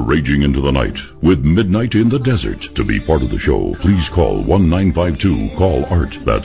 raging into the night with Midnight in the Desert. To be part of the show, please call 1-952-CALL-ART. That's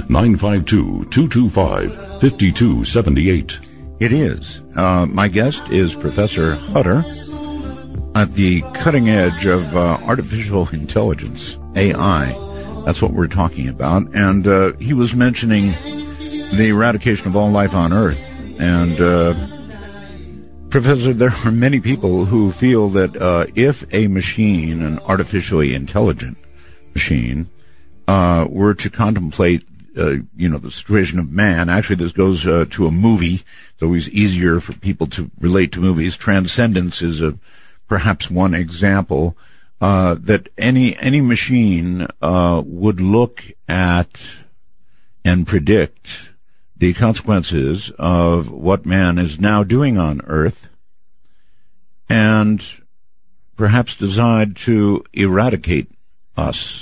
1-952-225-5278. It is. My guest is Professor Hutter at the cutting edge of artificial intelligence, AI. That's what we're talking about. And he was mentioning the eradication of all life on Earth. And, Professor, there are many people who feel that if a machine, an artificially intelligent machine, were to contemplate the situation of man. Actually, this goes to a movie. It's always easier for people to relate to movies. Transcendence is perhaps one example that any machine would look at and predict the consequences of what man is now doing on Earth and perhaps decide to eradicate us,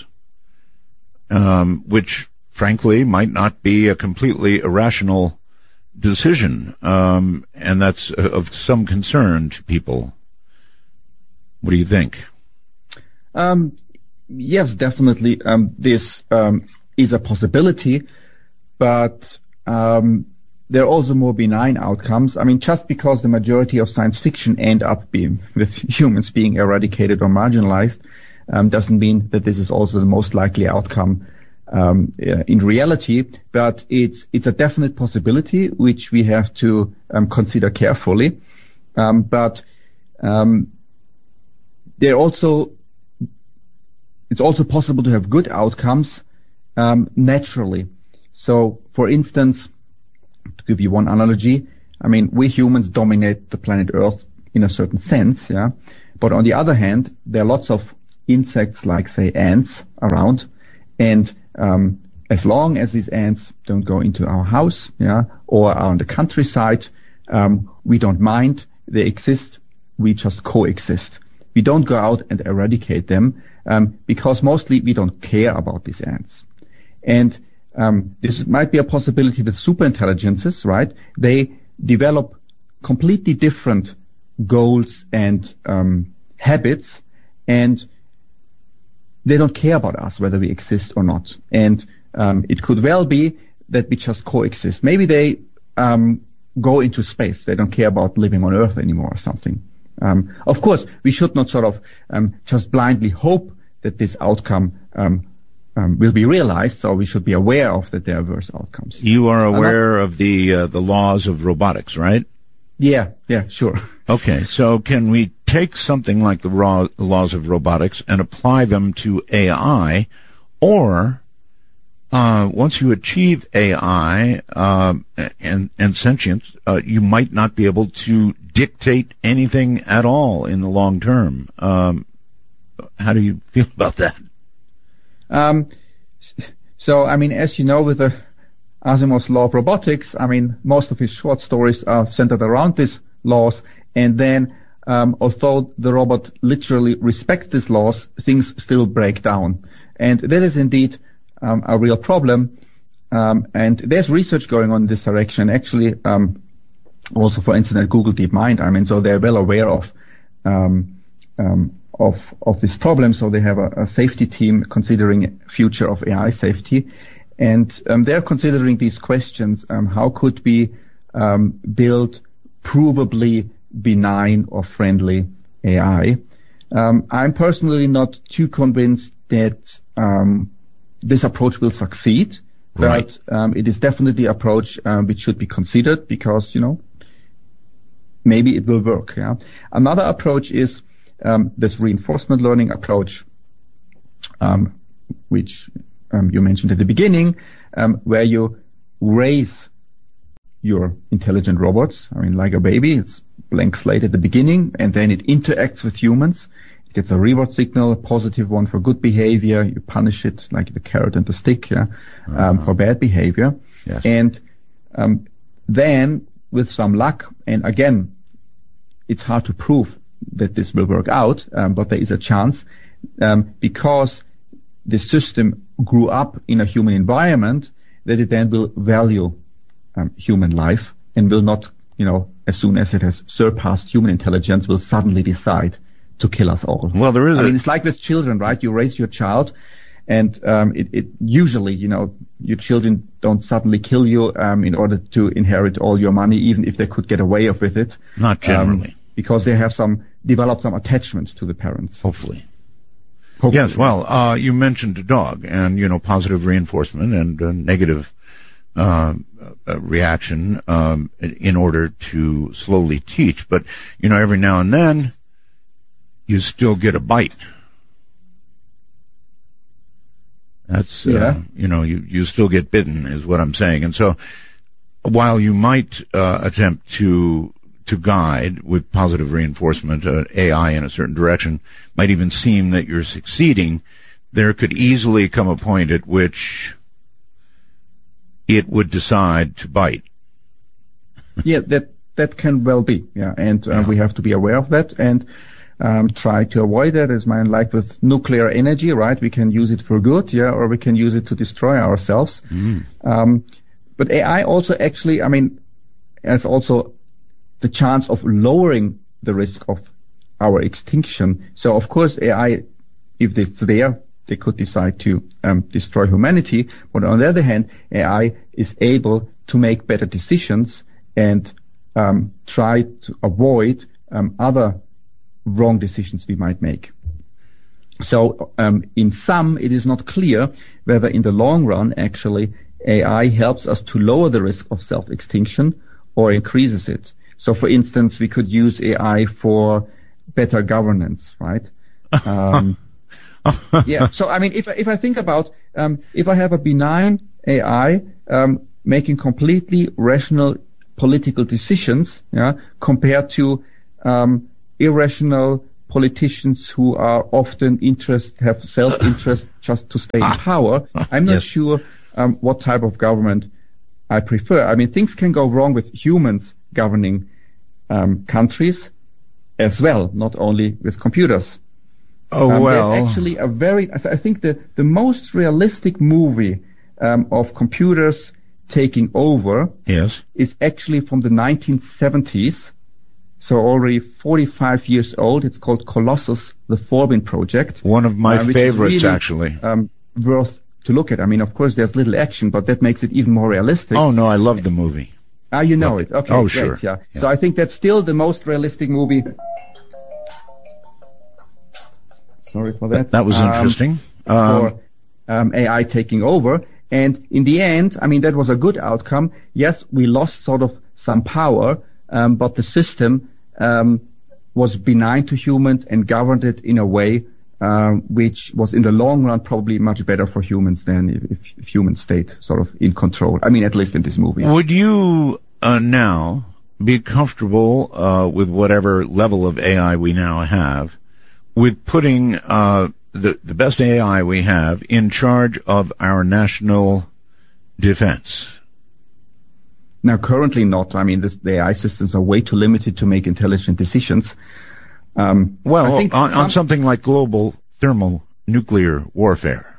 which frankly might not be a completely irrational decision, and that's of some concern to people. What do you think? Yes, definitely. This is a possibility, but there are also more benign outcomes. I mean, just because the majority of science fiction end up being with humans being eradicated or marginalized, doesn't mean that this is also the most likely outcome in reality. But it's a definite possibility which we have to consider carefully. But it's also possible to have good outcomes naturally. So, for instance, to give you one analogy, I mean, we humans dominate the planet Earth in a certain sense, yeah. But on the other hand, there are lots of insects like, say, ants around, and as long as these ants don't go into our house, yeah, or are on the countryside, we don't mind. They exist. We just coexist. We don't go out and eradicate them because mostly we don't care about these ants. And this might be a possibility with superintelligences, right? They develop completely different goals and habits, and they don't care about us, whether we exist or not. And it could well be that we just coexist. Maybe they go into space. They don't care about living on Earth anymore or something. Of course, we should not sort of just blindly hope that this outcome will be realized, so we should be aware of that there are worse outcomes. You are aware of the laws of robotics, right? Yeah, sure. Okay, so can we take something like the laws of robotics and apply them to AI, or once you achieve AI and sentience, you might not be able to dictate anything at all in the long term. How do you feel about that? So, I mean, as you know, with the Asimov's law of robotics, I mean, most of his short stories are centered around these laws, and then although the robot literally respects these laws, things still break down. And that is indeed a real problem. And there's research going on in this direction. Actually, also, for instance, at Google DeepMind, I mean, so they're well aware of this problem. So they have a safety team considering future of AI safety. And they're considering these questions. How could we build provably benign or friendly AI? I'm personally not too convinced that this approach will succeed, right. But it is definitely an approach which should be considered because, maybe it will work. Yeah. Another approach is this reinforcement learning approach, which you mentioned at the beginning, where you raise your intelligent robots. I mean, like a baby, it's blank slate at the beginning, and then it interacts with humans. It gets a reward signal, a positive one for good behavior. You punish it, like the carrot and the stick, for bad behavior. Yes. And then, with some luck, and again, it's hard to prove that this will work out, but there is a chance, because the system grew up in a human environment, that it then will value human life and will not, as soon as it has surpassed human intelligence, will suddenly decide to kill us all. Well, there is. I mean, it's like with children, right? You raise your child, and it usually, your children don't suddenly kill you in order to inherit all your money, even if they could get away with it. Not generally, because they have developed some attachment to the parents. Hopefully. Yes. Well, you mentioned a dog, and positive reinforcement and negative reaction in order to slowly teach. But every now and then you still get a bite. That's you still get bitten, is what I'm saying. And so while you might attempt to guide with positive reinforcement AI in a certain direction, might even seem that you're succeeding, there could easily come a point at which it would decide to bite. Yeah, that can well be. Yeah, and we have to be aware of that and try to avoid that. As like with nuclear energy, right? We can use it for good, or we can use it to destroy ourselves. But AI also actually, has also the chance of lowering the risk of our extinction. So of course AI, if it's there, they could decide to destroy humanity. But on the other hand, AI is able to make better decisions and try to avoid other wrong decisions we might make. So in sum, it is not clear whether in the long run actually AI helps us to lower the risk of self-extinction or increases it. So for instance, we could use AI for better governance, right? Yeah. So if I think about if I have a benign AI making completely rational political decisions, compared to irrational politicians who are often have self-interest just to stay in power, I'm not sure what type of government I prefer. Things can go wrong with humans governing countries as well, not only with computers. There's actually I think the most realistic movie of computers taking over is actually from the 1970s, so already 45 years old. It's called Colossus, the Forbin Project. One of my favorites, really, actually. Worth to look at. Of course, there's little action, but that makes it even more realistic. Oh, no, I love the movie. You know it. Okay, oh, great, sure. Yeah. So I think that's still the most realistic movie. Sorry for that. That was interesting. For AI taking over. And in the end, that was a good outcome. Yes, we lost sort of some power, but the system was benign to humans and governed it in a way which was in the long run probably much better for humans than if humans stayed sort of in control. At least in this movie. Would you now be comfortable with whatever level of AI we now have, with putting the best AI we have in charge of our national defense? Now, currently not. The AI systems are way too limited to make intelligent decisions. On something like global thermonuclear warfare.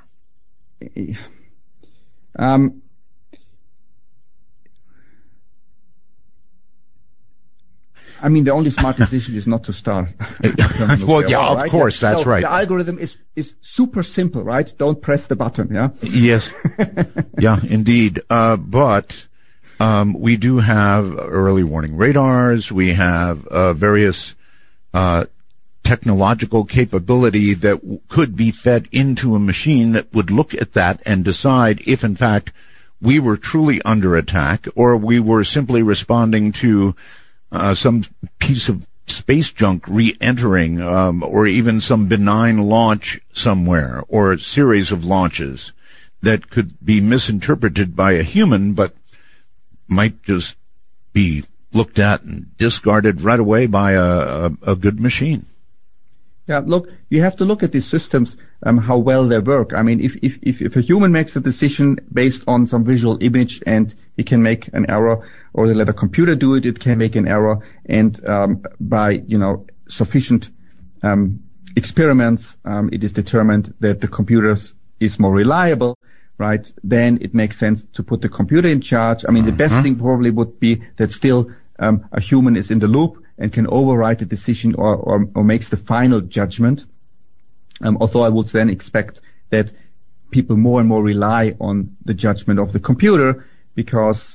The only smart decision is not to start. Well, yeah, of course, that's right. The algorithm is super simple, right? Don't press the button, yeah? Yes. Yeah, indeed. But we do have early warning radars. We have various technological capability that could be fed into a machine that would look at that and decide if, in fact, we were truly under attack or we were simply responding to some piece of space junk re-entering, or even some benign launch somewhere, or a series of launches that could be misinterpreted by a human, but might just be looked at and discarded right away by a good machine. Yeah, look, you have to look at these systems, how well they work. If a human makes a decision based on some visual image and he can make an error, or they let a computer do it, it can make an error, and by sufficient experiments, it is determined that the computer is more reliable, right? Then it makes sense to put the computer in charge. The best thing probably would be that still a human is in the loop and can override the decision or makes the final judgment. Although I would then expect that people more and more rely on the judgment of the computer because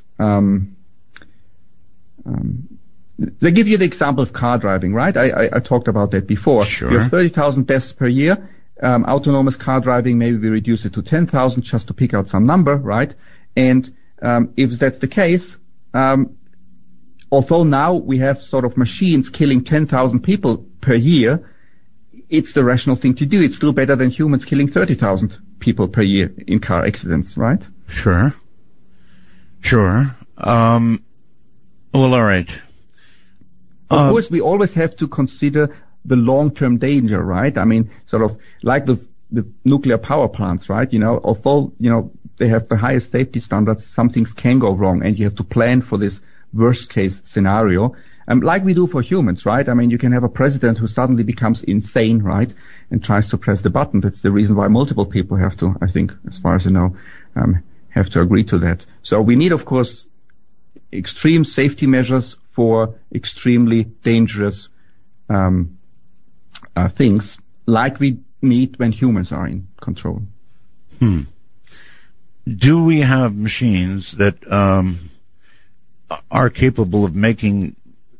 they give you the example of car driving, right? I talked about that before. Sure. You have 30,000 deaths per year. Autonomous car driving, maybe we reduce it to 10,000 just to pick out some number, right? And if that's the case, although now we have sort of machines killing 10,000 people per year, it's the rational thing to do. It's still better than humans killing 30,000 people per year in car accidents, right? Sure. Well, all right. Of course, we always have to consider the long-term danger, right? I mean, sort of like with nuclear power plants, right? Although, they have the highest safety standards, some things can go wrong, and you have to plan for this worst-case scenario. Like we do for humans, right? I mean, you can have a president who suddenly becomes insane, right? And tries to press the button. That's the reason why multiple people have to, I think, as far as I know, have to agree to that. So we need, of course, extreme safety measures for extremely dangerous things, like we need when humans are in control. Do we have machines that are capable of making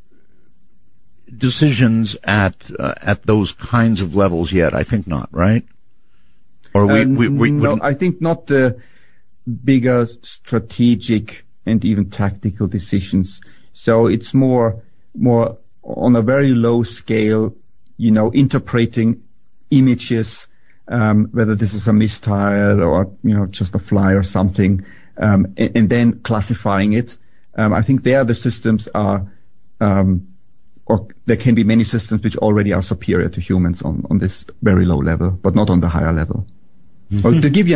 decisions at those kinds of levels yet? I think not, right? Or no, I think not the bigger strategic and even tactical decisions. So it's more on a very low scale, interpreting images, whether this is a missile or, just a fly or something, and then classifying it. I think there the systems are, or there can be many systems which already are superior to humans on this very low level, but not on the higher level. Mm-hmm. To give you